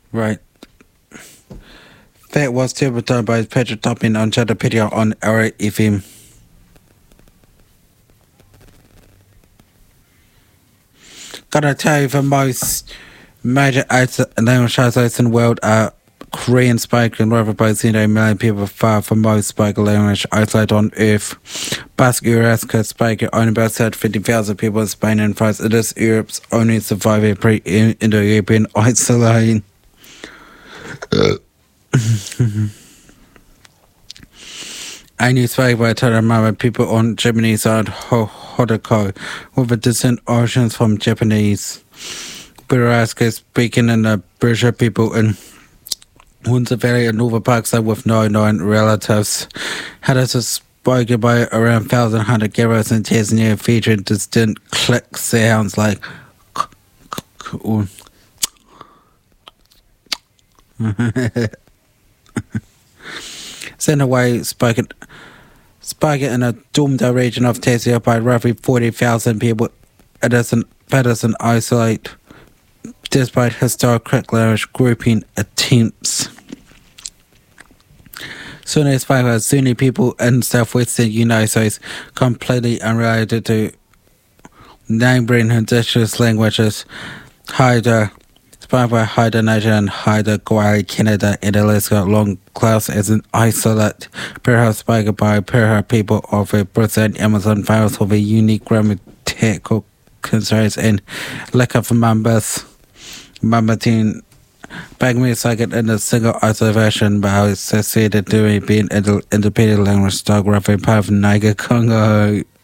Right. That was done by Patrick Topping on Chatterpedia on our FM. Gotta tell you, the most major language isolates in the world are Korean spoken, over by 0 million people, far from most spoken language isolated on Earth. Basque Eurasian spoken only about 50,000 people in Spain and France. It is Europe's only surviving pre-Indo-European isolation. Only spoken by a total amount of people on Japanese side Hodoko, with a distant origins from Japanese. Burraska speaking in the British people in Hunza Valley and Northern Pakistan with no known relatives. Hadith is spoken by around 1,100 Garos in Tanzania, featuring distinct click sounds like sent away spoken in a Dumda region of Tanzania by roughly 40,000 people. It is an isolate despite historic language grouping attempts. Sunni spoken by Sunni people in southwestern United States, completely unrelated to neighboring indigenous languages. Haida, spoken by Haida Nation and Haida Gwaii, Canada, and Alaska, long class as an isolate. Perha spoken by Perha people of the Brazil and Amazon virus with a unique grammatical constraints and lack of members. Mamatin Bagme second in a single observation by associated to being independent language geography part of Niger Congo.